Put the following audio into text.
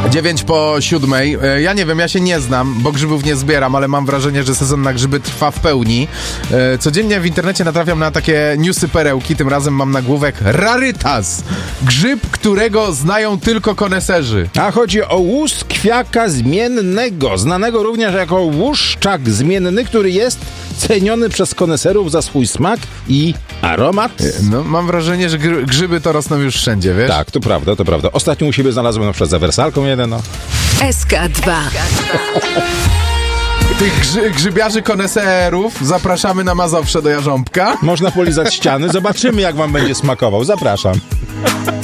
9:07. Ja nie wiem, ja się nie znam, bo grzybów nie zbieram, ale mam wrażenie, że sezon na grzyby trwa w pełni. Codziennie w internecie natrafiam na takie newsy perełki, tym razem mam nagłówek rarytas. Grzyb, którego znają tylko koneserzy. A chodzi o łus kwiaka zmiennego, znanego również jako łuszczak zmienny, który jest ceniony przez koneserów za swój smak i aromat. No, mam wrażenie, że grzyby to rosną już wszędzie, wiesz? Tak, to prawda, to prawda. Ostatnio u siebie znalazłem na przykład za wersalką jeden, no. SK2. Tych grzybiarzy koneserów zapraszamy na Mazowsze do Jarząbka. Można polizać ściany, zobaczymy jak wam będzie smakował. Zapraszam.